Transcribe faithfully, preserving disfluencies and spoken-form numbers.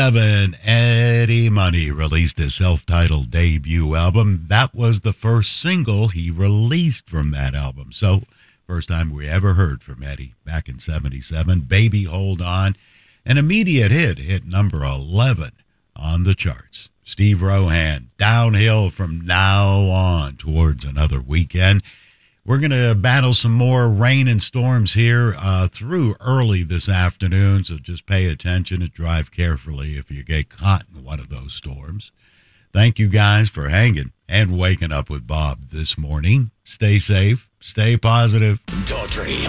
Evan Eddie Money released his self-titled debut album. That was the first single he released from that album. So, first time we ever heard from Eddie back in seventy-seven. Baby Hold On, an immediate hit, hit number eleven on the charts. Steve Rohan, Downhill from Now On towards Another Weekend. We're going to battle some more rain and storms here uh, through early this afternoon, so just pay attention and drive carefully if you get caught in one of those storms. Thank you guys for hanging and waking up with Bob this morning. Stay safe, stay positive. Daughtry